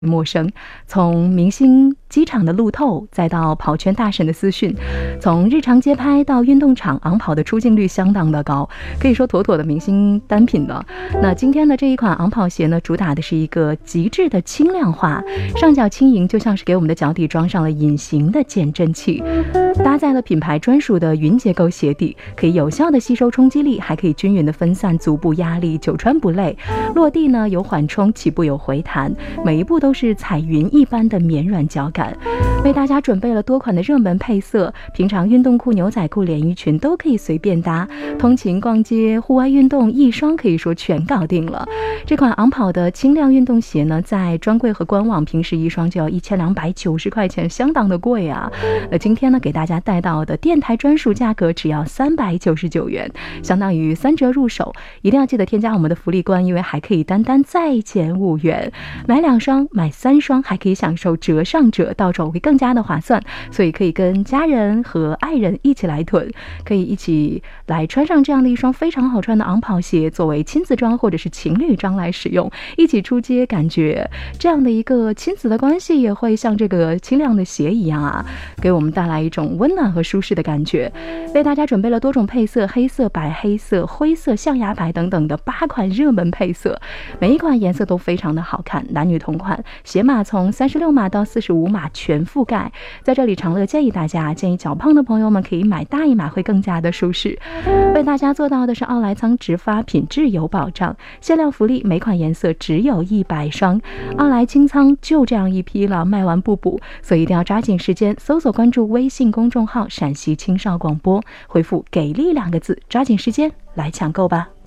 陌生，从明星机场的路透，再到跑圈大神的私讯，从日常街拍到运动场，昂跑的出镜率相当的高，可以说妥妥的明星单品了。那今天的这一款昂跑鞋呢，主打的是一个极致的轻量化，上脚轻盈，就像是给我们的脚底装上了隐形的减震器，搭载了品牌专属的云结构鞋底，可以有效的吸收冲击力，还可以均匀的分散足部压力，久穿不累。落地呢有缓冲，起步有回弹，每一步都是彩云一般的绵软脚感。为大家准备了多款的热门配色，平常运动裤、牛仔裤、连衣裙都可以随便搭，通勤、逛街、户外运动一双可以说全搞定了。这款昂跑的轻量运动鞋呢，在专柜和官网平时一双就要1290块钱，相当的贵啊。今天呢给大家带到的电台专属价格只要399元，相当于3折入手。一定要记得添加我们的福利官，因为还可以单再减5元，买2双买3双还可以享受折上折，到手会更加的划算。所以可以跟家人和爱人一起来囤，可以一起来穿上这样的一双非常好穿的昂跑鞋，作为亲子装或者是情侣装来使用，一起出街，感觉这样的一个亲子的关系也会像这个轻量的鞋一样啊，给我们带来一种温暖和舒适的感觉。为大家准备了多种配色，黑色、白黑色、灰色、象牙白等等的8款热门配色，每一款颜色都非常的好看，男女同款，鞋码从36码到45码全覆盖。在这里长乐建议脚胖的朋友们可以买大一码，会更加的舒适。为大家做到的是奥莱仓直发，品质有保障，限量福利，每款颜色只有100双，奥莱清仓就这样一批了，卖完不补，所以一定要抓紧时间，搜索关注微信公众号陕西青少广播，回复给力2个字，抓紧时间来抢购吧。